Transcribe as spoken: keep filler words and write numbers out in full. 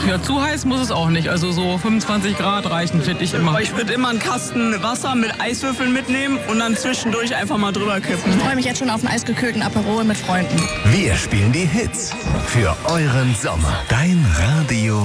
Ja, zu heiß muss es auch nicht. Also so fünfundzwanzig Grad reichen, finde ich immer. Aber ich würde immer einen Kasten Wasser mit Eiswürfeln mitnehmen und dann zwischendurch einfach mal drüber kippen. Ich freue mich jetzt schon auf einen eisgekühlten Aperol mit Freunden. Wir spielen die Hits für euren Sommer. Dein Radio